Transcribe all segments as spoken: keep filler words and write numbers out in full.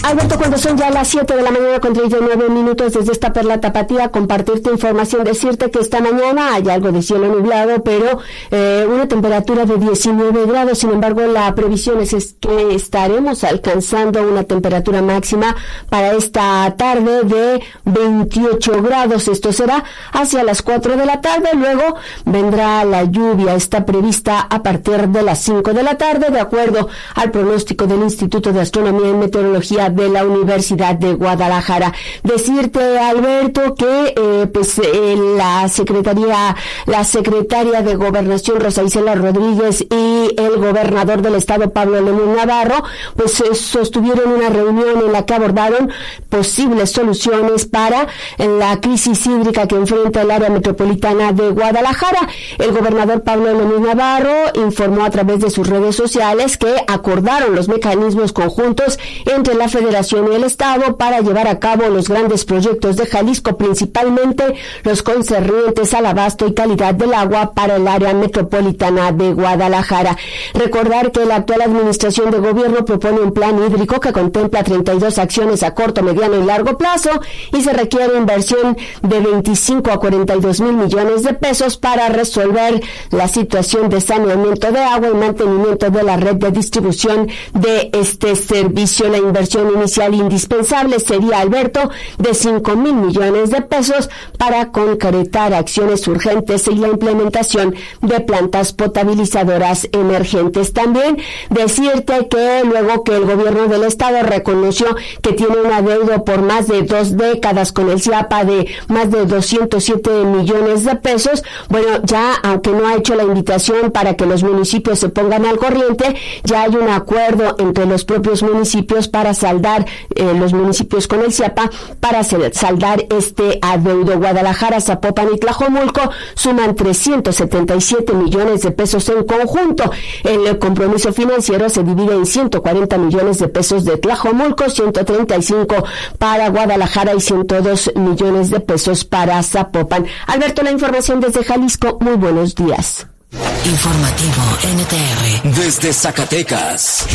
Alberto, cuando son ya las siete de la mañana con treinta y nueve minutos desde esta Perla Tapatía, compartirte información, decirte que esta mañana hay algo de cielo nublado, pero eh, una temperatura de diecinueve grados. Sin embargo, la previsión es, es que estaremos alcanzando una temperatura máxima para esta tarde de veintiocho grados. Esto será hacia las cuatro de la tarde. Luego vendrá la lluvia. Está prevista a partir de las cinco de la tarde, de acuerdo al pronóstico del Instituto de Astronomía y Meteorología de la Universidad de Guadalajara. Decirte, Alberto, que eh, pues eh, la Secretaría, la Secretaria de Gobernación, Rosa Isela Rodríguez, y el gobernador del estado, Pablo Lemus Navarro, pues eh, sostuvieron una reunión en la que abordaron posibles soluciones para la crisis hídrica que enfrenta el área metropolitana de Guadalajara. El gobernador Pablo Lemus Navarro informó a través de sus redes sociales que acordaron los mecanismos conjuntos entre la Federación y el Estado para llevar a cabo los grandes proyectos de Jalisco, principalmente los concernientes al abasto y calidad del agua para el área metropolitana de Guadalajara. Recordar que la actual administración de gobierno propone un plan hídrico que contempla treinta y dos acciones a corto, mediano y largo plazo, y se requiere inversión de veinticinco a cuarenta y dos mil millones de pesos para resolver la situación de saneamiento de agua y mantenimiento de la red de distribución de este servicio. La inversión inicial indispensable sería, Alberto, de cinco mil millones de pesos para concretar acciones urgentes y la implementación de plantas potabilizadoras emergentes. También decirte que luego que el gobierno del estado reconoció que tiene un adeudo por más de dos décadas con el CIAPA de más de doscientos siete millones de pesos, bueno, ya aunque no ha hecho la invitación para que los municipios se pongan al corriente, ya hay un acuerdo entre los propios municipios para saldar, eh, los municipios con el CIAPA, para saldar este adeudo. Guadalajara, Zapopan y Tlajomulco suman trescientos setenta y siete millones de pesos en conjunto. El compromiso financiero se divide en ciento cuarenta millones de pesos de Tlajomulco, ciento treinta y cinco para Guadalajara y ciento dos millones de pesos para Zapopan. Alberto, la información desde Jalisco. Muy buenos días. Informativo N T R desde Zacatecas.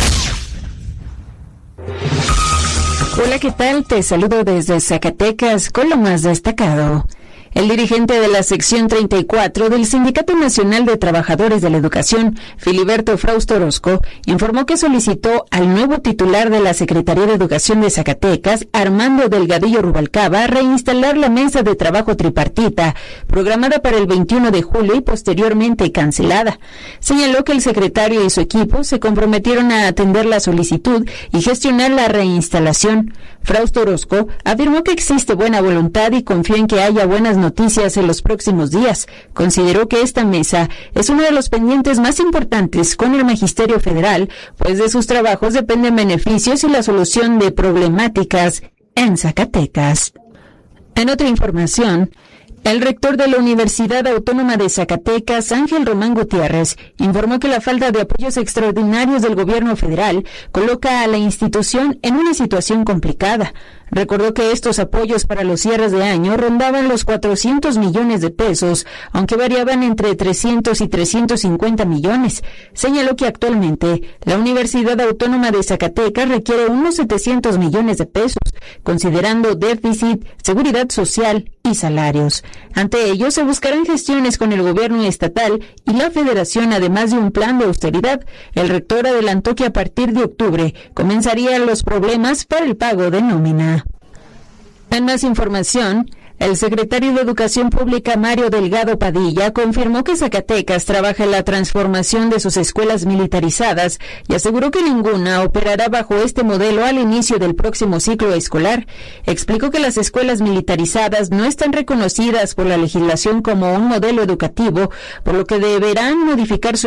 Hola, ¿qué tal? Te saludo desde Zacatecas con lo más destacado. El dirigente de la sección treinta y cuatro del Sindicato Nacional de Trabajadores de la Educación, Filiberto Frausto Orozco, informó que solicitó al nuevo titular de la Secretaría de Educación de Zacatecas, Armando Delgadillo Rubalcaba, reinstalar la mesa de trabajo tripartita, programada para el veintiuno de julio y posteriormente cancelada. Señaló que el secretario y su equipo se comprometieron a atender la solicitud y gestionar la reinstalación. Frausto Orozco afirmó que existe buena voluntad y confía en que haya buenas noticias en los próximos días. Consideró que esta mesa es uno de los pendientes más importantes con el Magisterio Federal, pues de sus trabajos dependen beneficios y la solución de problemáticas en Zacatecas. En otra información, el rector de la Universidad Autónoma de Zacatecas, Ángel Román Gutiérrez, informó que la falta de apoyos extraordinarios del gobierno federal coloca a la institución en una situación complicada. Recordó que estos apoyos para los cierres de año rondaban los cuatrocientos millones de pesos, aunque variaban entre trescientos y trescientos cincuenta millones. Señaló que actualmente la Universidad Autónoma de Zacatecas requiere unos setecientos millones de pesos, considerando déficit, seguridad social y salarios. Ante ello, se buscarán gestiones con el gobierno estatal y la federación, además de un plan de austeridad. El rector adelantó que a partir de octubre comenzarían los problemas para el pago de nómina. En más información, el secretario de Educación Pública, Mario Delgado Padilla, confirmó que Zacatecas trabaja en la transformación de sus escuelas militarizadas y aseguró que ninguna operará bajo este modelo al inicio del próximo ciclo escolar. Explicó que las escuelas militarizadas no están reconocidas por la legislación como un modelo educativo, por lo que deberán modificar su